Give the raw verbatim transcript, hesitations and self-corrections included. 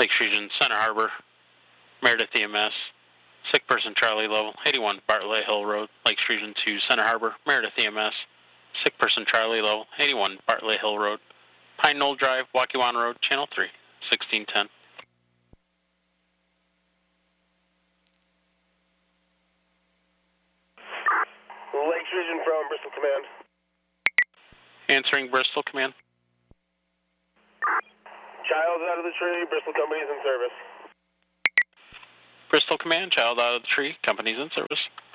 Lakes Region, Center Harbor, Meredith E M S. Sick person Charlie level, eighty-one Bartlett Hill Road, Lakes Region two, Center Harbor, Meredith E M S. Sick person Charlie level, eighty-one Bartlett Hill Road, Pine Knoll Drive, Waukee Road, Channel three, sixteen ten. Lakes Region from Bristol Command. Answering Bristol Command. Child's out of the tree, Bristol Company's in service. Bristol Command, child out of the tree, company's in service.